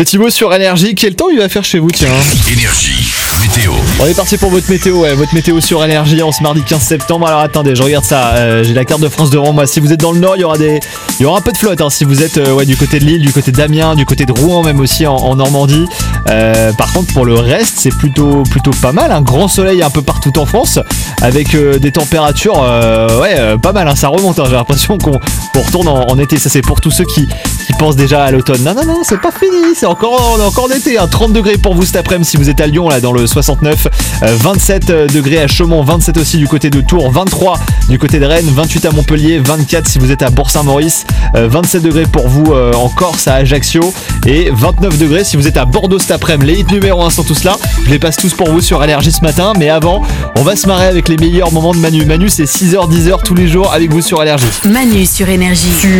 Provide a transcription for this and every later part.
C'est Thibaut sur Énergie. Quel temps il va faire chez vous, tiens? Énergie, météo. On est parti pour votre météo, votre météo sur Énergie en ce mardi 15 septembre. Alors attendez, je regarde ça. J'ai la carte de France devant moi. Si vous êtes dans le nord, il y aura un peu de flotte. Si vous êtes du côté de Lille, du côté d'Amiens, du côté de Rouen, même aussi en Normandie. Par contre, pour le reste, c'est plutôt pas mal. Un grand soleil un peu partout en France, avec des températures, pas mal. Ça remonte. J'ai l'impression qu'on retourne en été. Ça, c'est pour tous ceux qui pensent déjà à l'automne. Non, c'est pas fini. On est encore en été. 30 degrés pour vous cet après-midi si vous êtes à Lyon, là dans le 69. 27 degrés à Chaumont, 27 aussi du côté de Tours, 23 du côté de Rennes, 28 à Montpellier, 24 si vous êtes à Bourg-Saint-Maurice, 27 degrés pour vous en Corse à Ajaccio et 29 degrés si vous êtes à Bordeaux cet après-midi. Les hits numéro 1 sont tous là. Je les passe tous pour vous sur Énergie ce matin. Mais avant, on va se marrer avec les meilleurs moments de Manu. Manu, c'est 6h, 10h tous les jours avec vous sur Énergie. Manu sur Énergie. Sur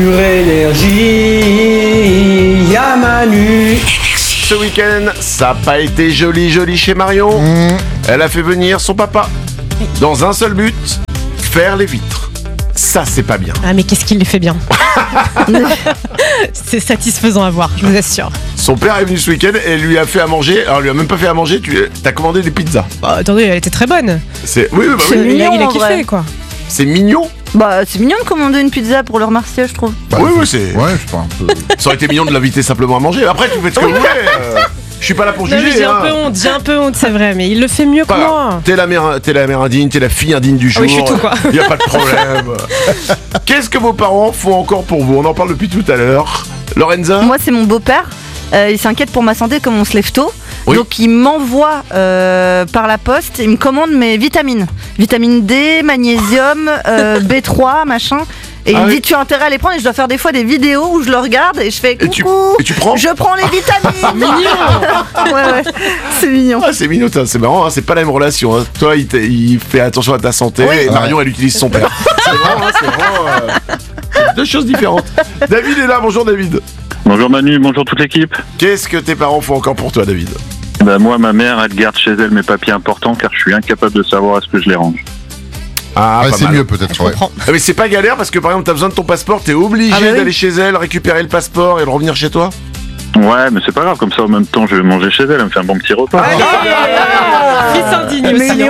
Énergie, y'a Manu. Ce week-end, ça n'a pas été joli chez Marion. Elle a fait venir son papa dans un seul but, faire les vitres. Ça, c'est pas bien. Ah mais qu'est-ce qu'il les fait bien. C'est satisfaisant à voir, je vous assure. Son père est venu ce week-end et lui a fait à manger. Alors, il lui a même pas fait à manger, t'as commandé des pizzas. Bah, attendez, elle était très bonne. Oui. Il a kiffé, quoi. C'est mignon. Bah, c'est mignon de commander une pizza pour le remercier, je trouve. Oui, c'est. Ouais, je sais pas un peu. Ça aurait été mignon de l'inviter simplement à manger. Après, tu fais ce que vous voulez. Je suis pas là pour Non, juger. mais j'ai un peu honte, c'est vrai, mais il le fait mieux que moi. T'es la mère indigne, t'es la fille indigne du jour. Oui, je suis tout, quoi. Y a pas de problème. Qu'est-ce que vos parents font encore pour vous? On en parle depuis tout à l'heure. Lorenza? Moi, c'est mon beau-père. Il s'inquiète pour ma santé comme on se lève tôt. Oui. Donc, il m'envoie par la poste. Il me commande mes vitamines. Vitamine D, magnésium, B3, machin. Et il me dit tu as intérêt à les prendre et je dois faire des fois des vidéos où je le regarde et je fais coucou. Et tu prends? Je prends les vitamines. Mignon. Ouais, c'est mignon. Ah, c'est mignon, c'est marrant, c'est pas la même relation. Toi, il fait attention à ta santé et Marion, elle utilise son père. C'est vraiment deux choses différentes. David est là, bonjour David. Bonjour Manu, bonjour toute l'équipe. Qu'est-ce que tes parents font encore pour toi, David? Moi, ma mère, elle garde chez elle mes papiers importants car je suis incapable de savoir est-ce que je les range. Ah, c'est mal. mieux peut-être, ouais. Mais c'est pas galère parce que par exemple, t'as besoin de ton passeport, t'es obligé d'aller chez elle, récupérer le passeport et le revenir chez toi? Ouais, mais c'est pas grave, comme ça en même temps je vais manger chez elle, elle me fait un bon petit repas. Fils indigne aussi.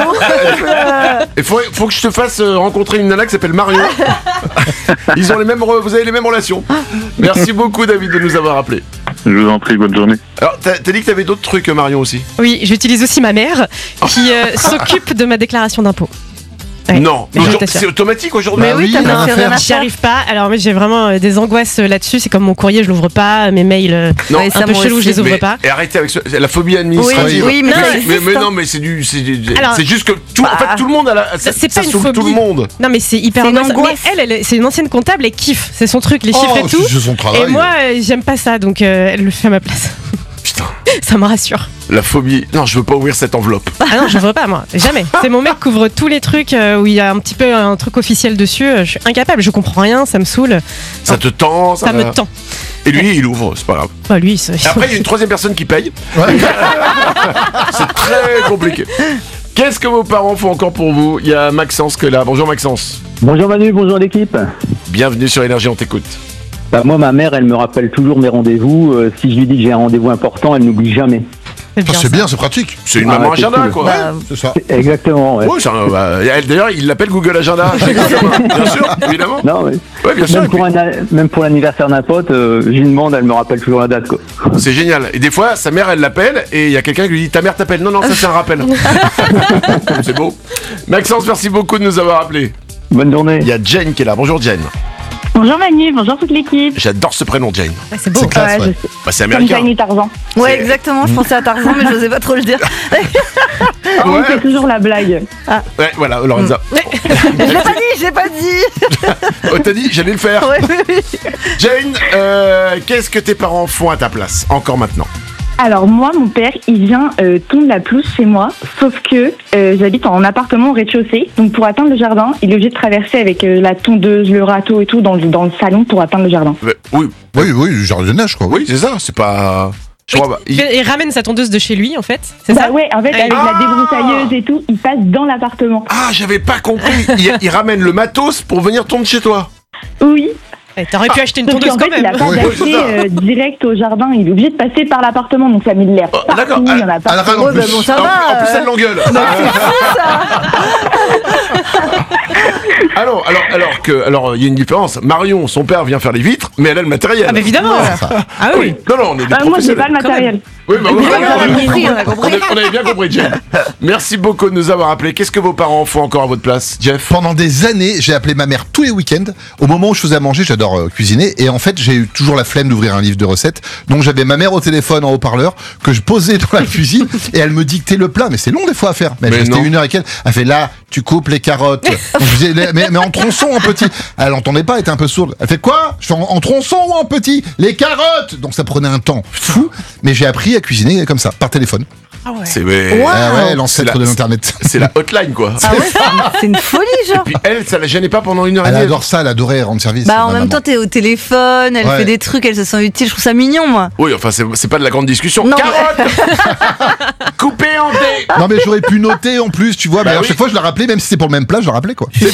Il faut que je te fasse rencontrer une nana qui s'appelle Marion. Vous avez les mêmes relations. Merci beaucoup David de nous avoir appelés. Je vous en prie, bonne journée. Alors, t'as dit que t'avais d'autres trucs, Marion, aussi? Oui, j'utilise aussi ma mère qui s'occupe de ma déclaration d'impôt. Ouais. Non, c'est automatique aujourd'hui. Mais oui, t'as bien fait rien à J'y faire. arrive pas. Alors moi j'ai vraiment des angoisses là-dessus. C'est comme mon courrier, je l'ouvre pas. Mes mails un peu chelou, je les ouvre pas. Et arrêtez avec la phobie administrative. Oui, mais mais non, mais c'est juste que en fait tout le monde a c'est ça pas une saoule phobie. tout le monde. Non mais c'est hyper C'est une angoissant. angoisse. Mais elle c'est une ancienne comptable, elle kiffe. C'est son truc, les chiffres et tout. C'est son travail. Et moi j'aime pas ça, donc elle le fait à ma place. Putain. Ça me rassure. La phobie. Non, je veux pas ouvrir cette enveloppe. Ah non, je veux pas moi, jamais. C'est mon mec qui couvre tous les trucs où il y a un petit peu un truc officiel dessus. Je suis incapable, je comprends rien, ça me saoule. Ça te tend, Ça me tend. Et lui, il ouvre, c'est pas grave. Bah lui, Et après, il y a une troisième personne qui paye. C'est très compliqué. Qu'est-ce que vos parents font encore pour vous? Il y a Maxence qui est là. Bonjour Maxence. Bonjour Manu, bonjour l'équipe. Bienvenue sur Énergie, on t'écoute. Moi, ma mère, elle me rappelle toujours mes rendez-vous. Si je lui dis que j'ai un rendez-vous important, elle n'oublie jamais. C'est bien, c'est pratique. C'est une maman c'est agenda, cool. quoi. C'est ça. Exactement, ouais. Ouais, d'ailleurs, il l'appelle Google Agenda. Bien sûr, évidemment. Non, mais Ouais, bien sûr. même pour l'anniversaire d'un pote, je lui demande, elle me rappelle toujours la date, quoi. C'est génial. Et des fois, sa mère, elle l'appelle et il y a quelqu'un qui lui dit ta mère t'appelle. Non, ça c'est un rappel. C'est beau. Maxence, merci beaucoup de nous avoir appelés. Bonne journée. Il y a Jane qui est là. Bonjour Jane. Bonjour Manu, bonjour toute l'équipe. J'adore ce prénom, Jane. C'est beau. C'est classe, ouais. Bah, c'est Comme américain. Jane et Tarzan. Ouais, exactement. Je pensais à Tarzan, mais je n'osais pas trop le dire. On fait toujours la blague. Ouais, voilà, Lorenza. J'ai pas dit. Oh, t'as dit, j'allais le faire. Ouais, oui. Jane, qu'est-ce que tes parents font à ta place, encore maintenant? Alors moi, mon père, il vient tondre la pelouse chez moi, sauf que j'habite en appartement au rez-de-chaussée. Donc pour atteindre le jardin, il est obligé de traverser avec la tondeuse, le râteau et tout dans le salon pour atteindre le jardin. Oui, du jardinage, quoi. oui, c'est ça, c'est pas... Je crois, Il ramène sa tondeuse de chez lui en fait, c'est Bah ça? ouais, en fait, avec la débroussailleuse et tout, il passe dans l'appartement. Ah, j'avais pas compris. Il ramène le matos pour venir tondre chez toi. Oui. T'aurais pu acheter une Sauf tondeuse qu'en quand fait, il même. n'a pas Oui, c'est d'accès direct au jardin. Il est obligé de passer par l'appartement, donc ça met de l'air partout. d'accord. Il y en a À pas. la fin, en Ouais, bah plus. bon, ça En va. plus, elle l'engueule. Alors, il y a une différence. Marion, son père vient faire les vitres, mais elle a le matériel. Ah, bah évidemment. Ah oui. Non, on est des Moi, j'ai professionnels. pas le matériel. Oui, bah, oui, on a compris, on a compris. on avait bien compris, Jeff. Merci beaucoup de nous avoir appelés. Qu'est-ce que vos parents font encore à votre place, Jeff? Pendant des années, j'ai appelé ma mère tous les week-ends. Au moment où je faisais à manger, j'adore cuisiner. Et en fait, j'ai eu toujours la flemme d'ouvrir un livre de recettes. Donc j'avais ma mère au téléphone en haut-parleur que je posais dans la cuisine et elle me dictait le plat. Mais c'est long des fois à faire. Mais Mais je restais non. 1 heure avec elle. Elle fait là, tu coupes les carottes. Donc, je disais, mais en tronçon en petit. Elle entendait pas, elle était un peu sourde. Elle fait quoi? Je fais en tronçon ou en petit? Les carottes. Donc ça prenait un temps fou. Mais j'ai appris à cuisiner comme ça, par téléphone. C'est Wow. Ah ouais, C'est l'ancêtre la- de l'internet. c'est la hotline, quoi. Ah ouais, c'est une folie, genre. Puis elle, ça la gênait pas pendant 1 heure et Elle demie. adore ça, elle adorait rendre service. Bah en ma même maman. temps t'es au téléphone, elle Ouais. fait des trucs, elle se sent utile, je trouve ça mignon moi. Oui, enfin, c'est pas de la grande discussion. Non, Carotte coupée en dés. Non mais j'aurais pu noter en plus, tu vois. Bah Mais à oui. chaque fois je la rappelais, même si c'était pour le même plat, je la rappelais quoi.